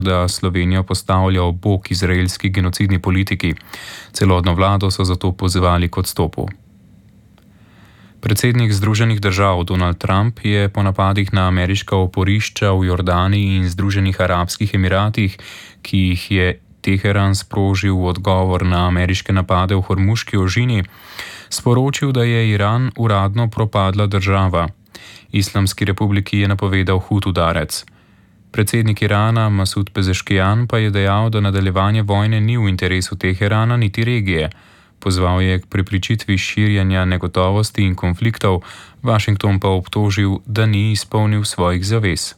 da Slovenijo postavlja ob bok izraelski genocidni politiki. Celotno vlado so zato pozvali k odstopu. Predsednik Združenih držav Donald Trump je po napadih na ameriška oporišča v Jordaniji in Združenih arabskih emiratih, ki jih je Teheran sprožil v odgovor na ameriške napade v Hormuški ožini, sporočil, da je Iran uradno propadla država. Islamski republiki je napovedal hud udarec. Predsednik Irana Masud Pezeškijan pa je dejal, da nadaljevanje vojne ni v interesu Teherana niti regije. Pozval je k preprečitvi širjenja negotovosti in konfliktov, Washington pa obtožil, da ni izpolnil svojih zavez.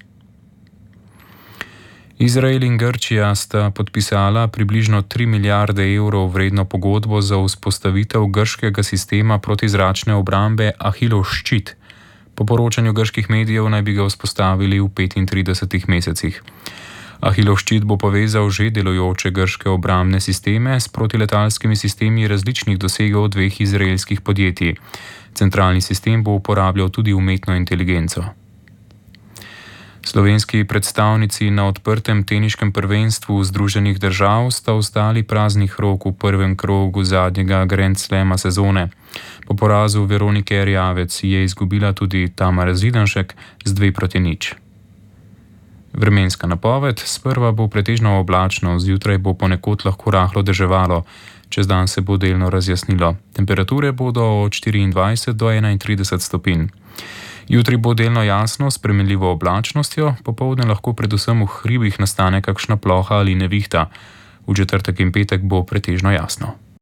Izrael in Grčija sta podpisala približno 3 milijarde evrov vredno pogodbo za vzpostavitev grškega sistema protizračne obrambe Ahilov ščit. Po poročanju grških medijev naj bi ga vzpostavili v 35 mesecih. Ahilov ščit bo povezal že delujoče grške obrambne sisteme s protiletalskimi sistemi različnih dosegov dveh izraelskih podjetij. Centralni sistem bo uporabljal tudi umetno inteligenco. Slovenski predstavnici na odprtem teniškem prvenstvu Združenih držav sta ostali praznih rok v prvem krogu zadnjega Grand Slama sezone. Po porazu Veronike Erjavec je izgubila tudi Tamara Zidanšek z 2-0. Vremenska napoved: sprva bo pretežno oblačno, zjutraj bo ponekod lahko rahlo deževalo, čez dan se bo delno razjasnilo. Temperature bodo od 24 do 31 stopinj. Jutri bo delno jasno s spremenljivo oblačnostjo, popoldne lahko predvsem v hribih nastane kakšna ploha ali nevihta. V četrtek in petek bo pretežno jasno.